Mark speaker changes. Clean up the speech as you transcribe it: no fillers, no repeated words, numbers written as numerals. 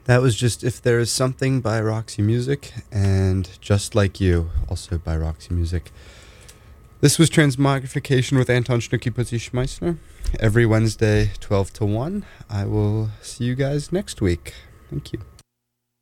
Speaker 1: That was just If There Is Something by Roxy Music and Just Like You, also by Roxy Music. This was Transmogrification with Anton Schnucki Pussy Schmeissner. Every Wednesday, 12 to 1. I will see you guys next week. Thank you.